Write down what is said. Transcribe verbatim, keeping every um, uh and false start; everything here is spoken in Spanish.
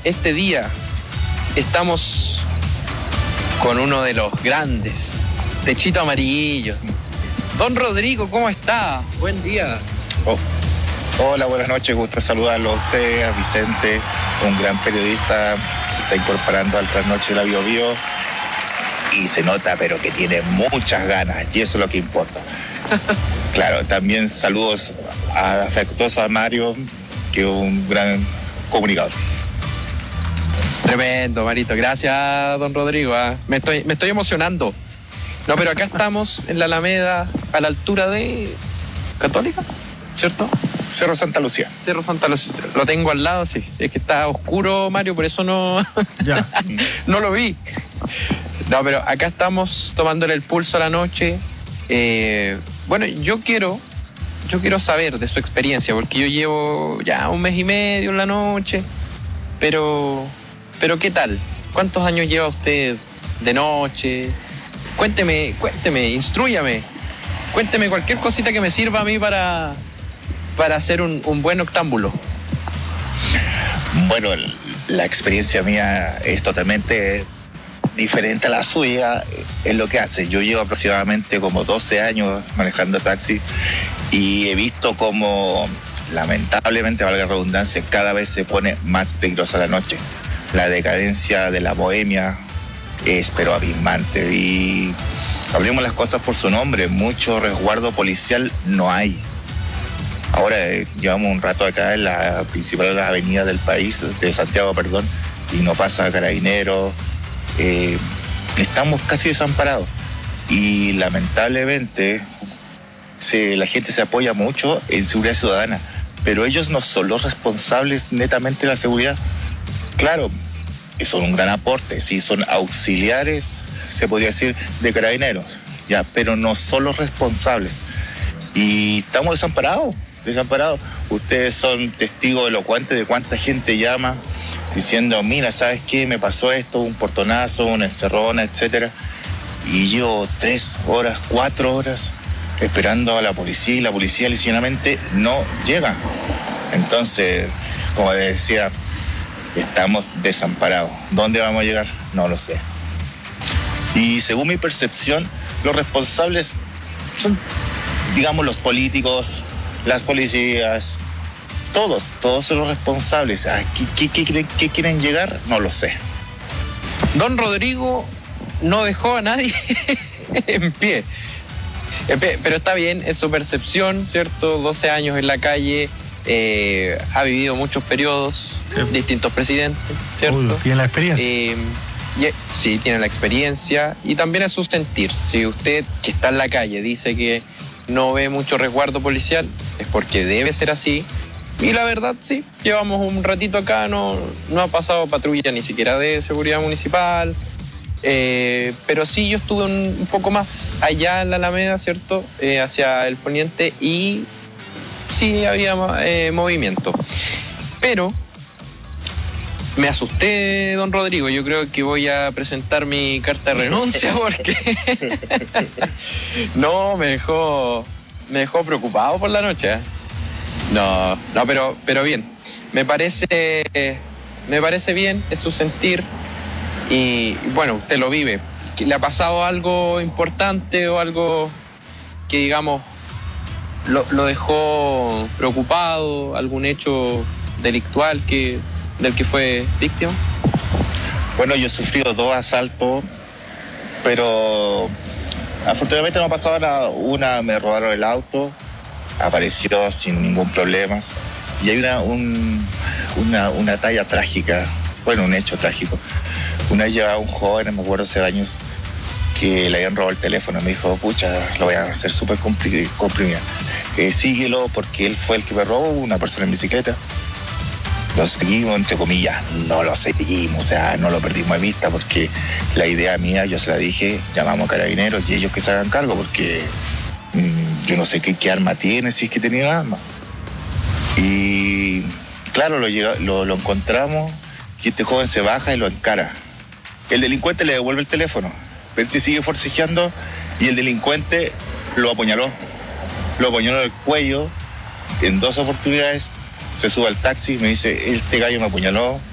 este día estamos con uno de los grandes, Techito Amarillo. Don Rodrigo, ¿cómo está? Buen día. Oh. Hola, buenas noches, gusto saludarlo a usted, a Vicente, un gran periodista, se está incorporando al Trasnoche de la Bio Bio y se nota, pero que tiene muchas ganas, y eso es lo que importa. Claro, también saludos a afectuoso a Mario, que es un gran comunicador. Tremendo, Marito, gracias, don Rodrigo. ¿eh? Me estoy, me estoy emocionando. No, pero acá estamos en la Alameda, a la altura de Católica, ¿cierto? Cerro Santa Lucía. Cerro Santa Lucía. Lo tengo al lado, sí. Es que está oscuro, Mario, por eso no, ya. no lo vi. No, pero acá estamos tomándole el pulso a la noche. Eh, bueno, yo quiero, yo quiero saber de su experiencia, porque yo llevo ya un mes y medio en la noche, pero, pero ¿qué tal? ¿Cuántos años lleva usted de noche? Cuénteme, cuénteme, instrúyame. Cuénteme cualquier cosita que me sirva a mí para... para hacer un, un buen octámbulo. Bueno, la experiencia mía es totalmente diferente a la suya en lo que hace. Yo llevo aproximadamente como doce años manejando taxi y he visto cómo, lamentablemente, valga la redundancia, cada vez se pone más peligrosa la noche. La decadencia de la bohemia es pero abismante y hablemos las cosas por su nombre, mucho resguardo policial no hay. Ahora eh, llevamos un rato acá en la principal de las avenidas del país, de Santiago, perdón, y no pasa carabinero. Eh, estamos casi desamparados. Y lamentablemente se, la gente se apoya mucho en seguridad ciudadana, pero ellos no son los responsables netamente de la seguridad. Claro, son un gran aporte, sí, son auxiliares, se podría decir, de carabineros, ya, pero no son los responsables. Y estamos desamparados. desamparados. Ustedes son testigos elocuentes de cuánta gente llama diciendo, mira, ¿sabes qué? Me pasó esto, un portonazo, una encerrona, etcétera. Y yo tres horas, cuatro horas esperando a la policía y la policía ligeramente no llega. Entonces, como les decía, estamos desamparados. ¿Dónde vamos a llegar? No lo sé. Y según mi percepción, los responsables son, digamos, los políticos, las policías, todos, todos son los responsables. ¿A qué, qué, qué, quieren, qué quieren llegar? No lo sé. Don Rodrigo no dejó a nadie en pie. en pie. Pero está bien, es su percepción, ¿cierto? doce años en la calle, eh, ha vivido muchos periodos, sí. distintos presidentes, ¿cierto? Uy, tiene la experiencia. Eh, y, sí, tiene la experiencia y también es su sentir. Si usted que está en la calle dice que no ve mucho resguardo policial, es porque debe ser así. Y la verdad, sí, llevamos un ratito acá, no, no ha pasado patrulla ni siquiera de seguridad municipal. Eh, pero sí, yo estuve un, un poco más allá en la Alameda, ¿cierto? Eh, hacia el poniente y sí había eh, movimiento. Pero me asusté, don Rodrigo. Yo creo que voy a presentar mi carta de renuncia porque no, me dejó, me dejó preocupado por la noche. ¿eh? No, no, pero, pero bien. Me parece, me parece bien, es su sentir. Y bueno, usted lo vive. ¿Le ha pasado algo importante o algo que, digamos, lo, lo dejó preocupado? ¿Algún hecho delictual que, del que fue víctima? Bueno, yo he sufrido dos asaltos, pero afortunadamente no ha pasado nada. Una, me robaron el auto, apareció sin ningún problema. Y hay una, un, una, una talla trágica, bueno, un hecho trágico. Una vez llevaba un joven, me acuerdo hace años, que le habían robado el teléfono. Me dijo, pucha, lo voy a hacer súper comprimido. Eh, síguelo porque él fue el que me robó, una persona en bicicleta. Lo seguimos, entre comillas, no lo seguimos, o sea, no lo perdimos de vista porque la idea mía, yo se la dije, llamamos a carabineros y ellos que se hagan cargo porque mmm, yo no sé qué, qué arma tiene, si es que tenía arma. Y claro, lo, llega, lo, lo encontramos y este joven se baja y lo encara. El delincuente le devuelve el teléfono, pero este sigue forcejeando y el delincuente lo apuñaló. Lo apuñaló en el cuello en dos oportunidades. Se sube al taxi y me dice, este gallo me apuñaló,